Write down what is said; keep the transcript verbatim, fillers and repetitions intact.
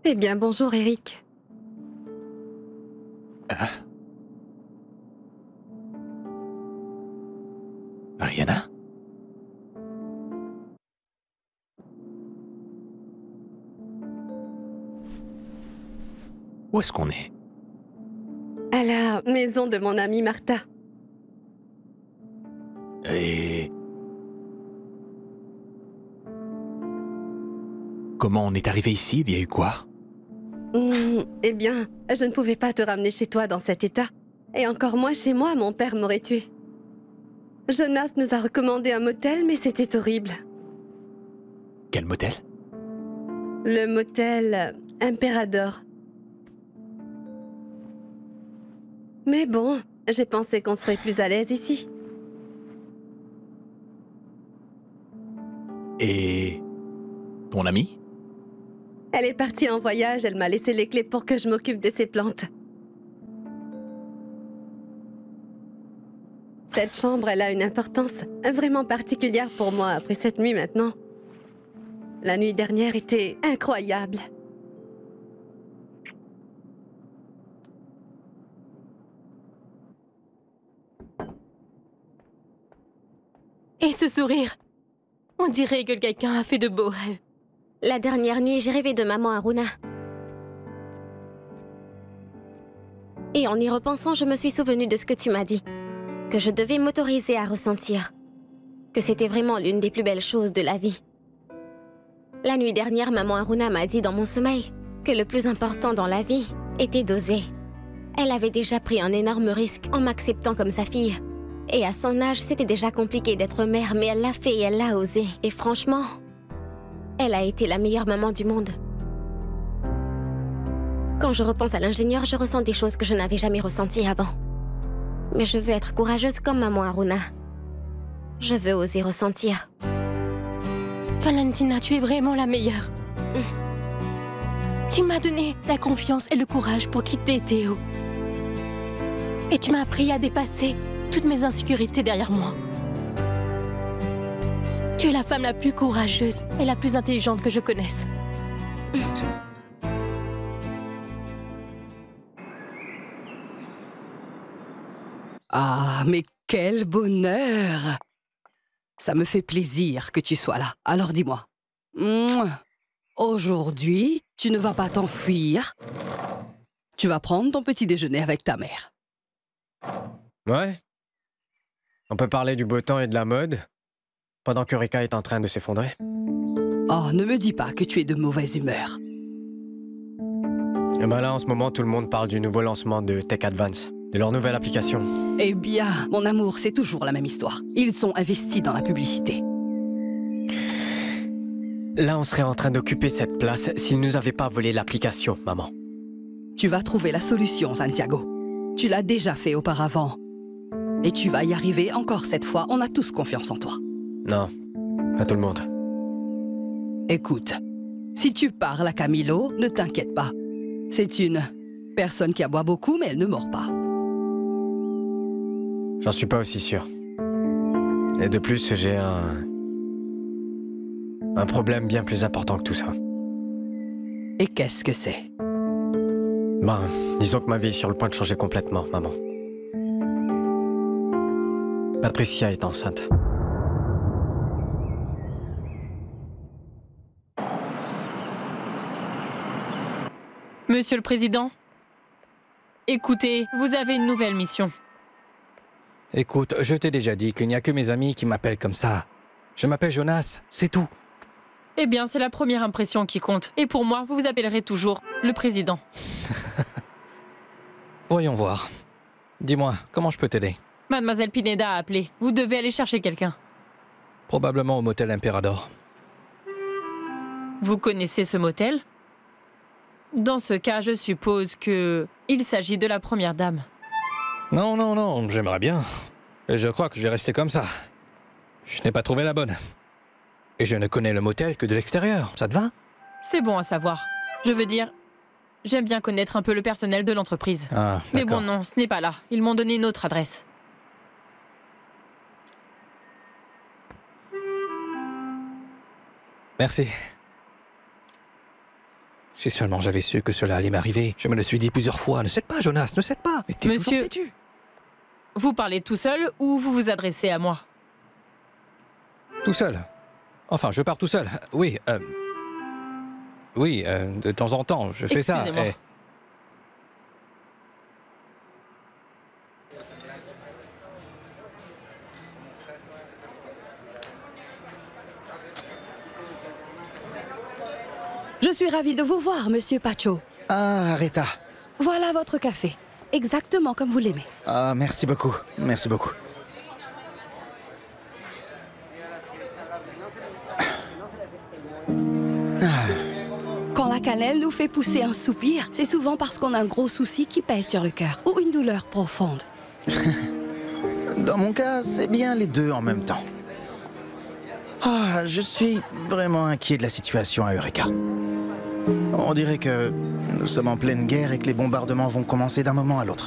Eh bien, bonjour Eric. Ah. Ariana? Où est-ce qu'on est? À la maison de mon amie Martha. Et... Comment on est arrivé ici? Il y a eu quoi? Hmm, eh bien, je ne pouvais pas te ramener chez toi dans cet état. Et encore moins chez moi, mon père m'aurait tué. Jonas nous a recommandé un motel, mais c'était horrible. Quel motel? Le motel Imperador. Mais bon, j'ai pensé qu'on serait plus à l'aise ici. Et... ton ami? Elle est partie en voyage, elle m'a laissé les clés pour que je m'occupe de ses plantes. Cette chambre, elle a une importance vraiment particulière pour moi après cette nuit maintenant. La nuit dernière était incroyable. Et ce sourire, on dirait que quelqu'un a fait de beaux rêves. La dernière nuit, j'ai rêvé de maman Haruna. Et en y repensant, je me suis souvenue de ce que tu m'as dit. Que je devais m'autoriser à ressentir. Que c'était vraiment l'une des plus belles choses de la vie. La nuit dernière, maman Haruna m'a dit dans mon sommeil que le plus important dans la vie était d'oser. Elle avait déjà pris un énorme risque en m'acceptant comme sa fille. Et à son âge, c'était déjà compliqué d'être mère, mais elle l'a fait et elle l'a osé. Et franchement, elle a été la meilleure maman du monde. Quand je repense à l'ingénieur, je ressens des choses que je n'avais jamais ressenties avant. Mais je veux être courageuse comme maman Haruna. Je veux oser ressentir. Valentina, tu es vraiment la meilleure. Mm. Tu m'as donné la confiance et le courage pour quitter Théo. Et tu m'as appris à dépasser toutes mes insécurités derrière moi. Tu es la femme la plus courageuse et la plus intelligente que je connaisse. Ah, mais quel bonheur! Ça me fait plaisir que tu sois là. Alors dis-moi, aujourd'hui, tu ne vas pas t'enfuir. Tu vas prendre ton petit déjeuner avec ta mère. Ouais. On peut parler du beau temps et de la mode, pendant que Rika est en train de s'effondrer. Oh, ne me dis pas que tu es de mauvaise humeur. Et ben là, en ce moment, tout le monde parle du nouveau lancement de Tech Advance, de leur nouvelle application. Eh bien, mon amour, c'est toujours la même histoire. Ils sont investis dans la publicité. Là, on serait en train d'occuper cette place s'ils nous avaient pas volé l'application, maman. Tu vas trouver la solution, Santiago. Tu l'as déjà fait auparavant. Et tu vas y arriver encore cette fois. On a tous confiance en toi. Non, pas tout le monde. Écoute, si tu parles à Camilo, ne t'inquiète pas. C'est une personne qui aboie beaucoup, mais elle ne mord pas. J'en suis pas aussi sûr. Et de plus, j'ai un... un problème bien plus important que tout ça. Et qu'est-ce que c'est? Ben, disons que ma vie est sur le point de changer complètement, maman. Patricia est enceinte. Monsieur le Président, écoutez, vous avez une nouvelle mission. Écoute, je t'ai déjà dit qu'il n'y a que mes amis qui m'appellent comme ça. Je m'appelle Jonas, c'est tout. Eh bien, c'est la première impression qui compte. Et pour moi, vous vous appellerez toujours le Président. Voyons voir. Dis-moi, comment je peux t'aider? Mademoiselle Pineda a appelé. Vous devez aller chercher quelqu'un. Probablement au motel Imperador. Vous connaissez ce motel? Dans ce cas, je suppose que il s'agit de la première dame. Non, non, non, j'aimerais bien. Et je crois que je vais rester comme ça. Je n'ai pas trouvé la bonne. Et je ne connais le motel que de l'extérieur, ça te va? C'est bon à savoir. Je veux dire, j'aime bien connaître un peu le personnel de l'entreprise. Ah, Mais bon, d'accord. non, ce n'est pas là. Ils m'ont donné une autre adresse. Merci. Si seulement j'avais su que cela allait m'arriver, je me le suis dit plusieurs fois. Ne cède pas, Jonas, ne cède pas. Mais t'es Monsieur- toujours têtu. Vous parlez tout seul ou vous vous adressez à moi? Tout seul. Enfin, je pars tout seul. Oui, euh... Oui, euh, de temps en temps, je fais ça. Excusez-moi. et- Je suis ravie de vous voir, monsieur Pacho. Ah, Aretha. Voilà votre café. Exactement comme vous l'aimez. Ah, merci beaucoup. Merci beaucoup. Quand la cannelle nous fait pousser un soupir, c'est souvent parce qu'on a un gros souci qui pèse sur le cœur ou une douleur profonde. Dans mon cas, c'est bien les deux en même temps. Ah, je suis vraiment inquiet de la situation à Eureka. On dirait que nous sommes en pleine guerre et que les bombardements vont commencer d'un moment à l'autre.